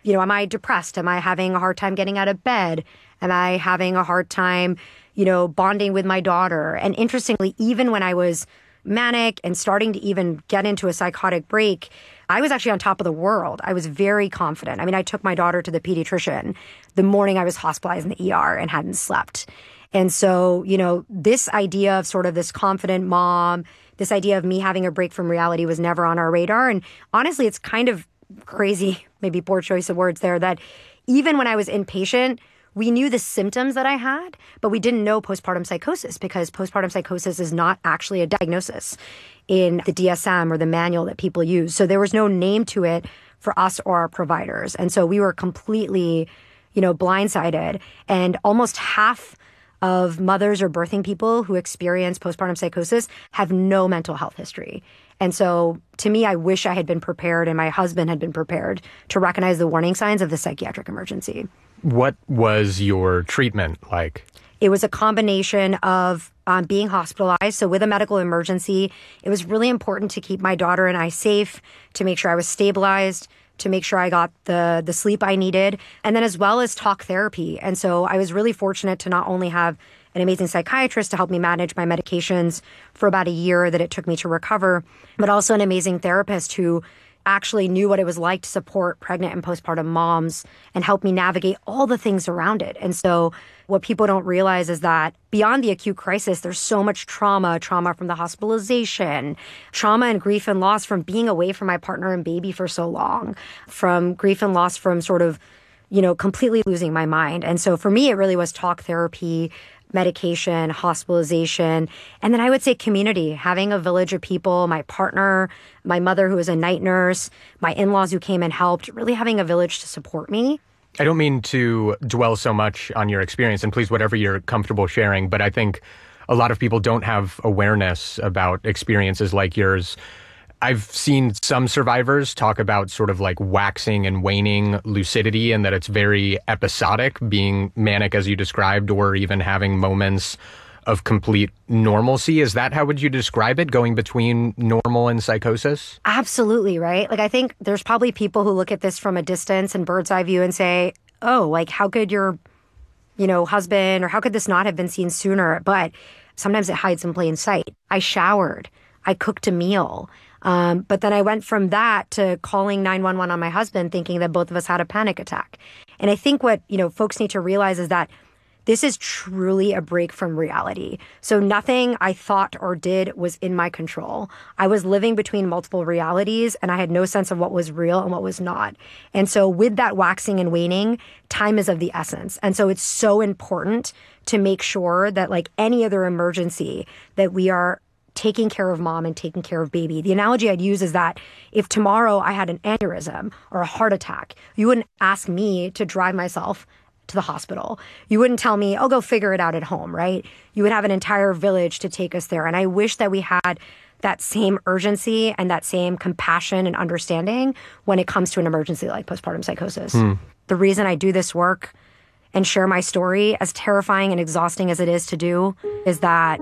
am I depressed? Am I having a hard time getting out of bed? Am I having a hard time, bonding with my daughter? And interestingly, even when I was manic and starting to even get into a psychotic break, I was actually on top of the world. I was very confident. I mean, I took my daughter to the pediatrician the morning I was hospitalized in the ER and hadn't slept. And so, this idea of sort of this confident mom, this idea of me having a break from reality was never on our radar. And honestly, it's kind of crazy, maybe poor choice of words there, that even when I was inpatient, we knew the symptoms that I had, but we didn't know postpartum psychosis because postpartum psychosis is not actually a diagnosis in the DSM or the manual that people use. So there was no name to it for us or our providers. And so we were completely, blindsided. And almost half of mothers or birthing people who experience postpartum psychosis have no mental health history. And so to me, I wish I had been prepared and my husband had been prepared to recognize the warning signs of the psychiatric emergency. What was your treatment like? It was a combination of being hospitalized. So with a medical emergency, it was really important to keep my daughter and I safe, to make sure I was stabilized, to make sure I got the sleep I needed, and then as well as talk therapy. And so I was really fortunate to not only have an amazing psychiatrist to help me manage my medications for about a year that it took me to recover, but also an amazing therapist who actually knew what it was like to support pregnant and postpartum moms and help me navigate all the things around it. And so what people don't realize is that beyond the acute crisis, there's so much trauma from the hospitalization, trauma and grief and loss from being away from my partner and baby for so long, from grief and loss from sort of, completely losing my mind. And so for me, it really was talk therapy, medication, hospitalization, and then I would say community, having a village of people, my partner, my mother who was a night nurse, my in-laws who came and helped, really having a village to support me. I don't mean to dwell so much on your experience, and please, whatever you're comfortable sharing, but I think a lot of people don't have awareness about experiences like yours. I've seen some survivors talk about sort of like waxing and waning lucidity and that it's very episodic, being manic as you described, or even having moments of complete normalcy. Is that how would you describe it, going between normal and psychosis? Absolutely, right? Like, I think there's probably people who look at this from a distance and bird's eye view and say, oh, like, how could your, husband, or how could this not have been seen sooner? But sometimes it hides in plain sight. I showered. I cooked a meal. But then I went from that to calling 911 on my husband, thinking that both of us had a panic attack. And I think what, folks need to realize is that this is truly a break from reality. So nothing I thought or did was in my control. I was living between multiple realities and I had no sense of what was real and what was not. And so with that waxing and waning, time is of the essence. And so it's so important to make sure that, like any other emergency, that we are taking care of mom and taking care of baby. The analogy I'd use is that if tomorrow I had an aneurysm or a heart attack, you wouldn't ask me to drive myself to the hospital. You wouldn't tell me, oh, go figure it out at home, right? You would have an entire village to take us there. And I wish that we had that same urgency and that same compassion and understanding when it comes to an emergency like postpartum psychosis. The reason I do this work and share my story, as terrifying and exhausting as it is to do, is that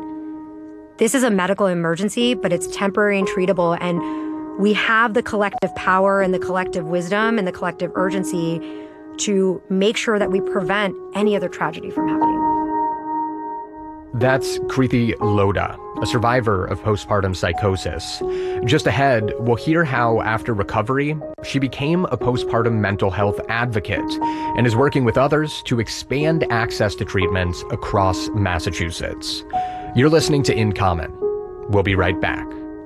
this is a medical emergency, but it's temporary and treatable. And we have the collective power and the collective wisdom and the collective urgency to make sure that we prevent any other tragedy from happening. That's Kriti Lodha, a survivor of postpartum psychosis. Just ahead, we'll hear how, after recovery, she became a postpartum mental health advocate and is working with others to expand access to treatments across Massachusetts. You're listening to In Common. We'll be right back.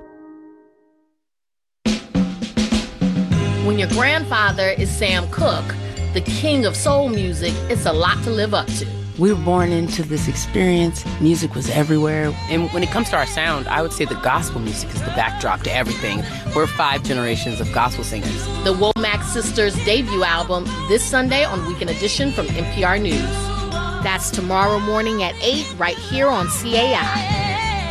When your grandfather is Sam Cooke, the king of soul music, it's a lot to live up to. We were born into this experience. Music was everywhere. And when it comes to our sound, I would say the gospel music is the backdrop to everything. We're 5 generations of gospel singers. The Womack Sisters' debut album this Sunday on Weekend Edition from NPR News. That's tomorrow morning at 8 right here on CAI.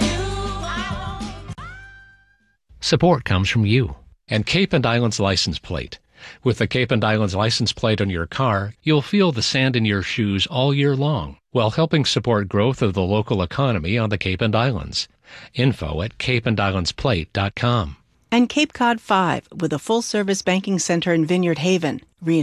Support comes from you and Cape and Islands license plate. With the Cape and Islands license plate on your car, you'll feel the sand in your shoes all year long, while helping support growth of the local economy on the Cape and Islands. Info at capeandislandsplate.com. And Cape Cod 5, with a full-service banking center in Vineyard Haven,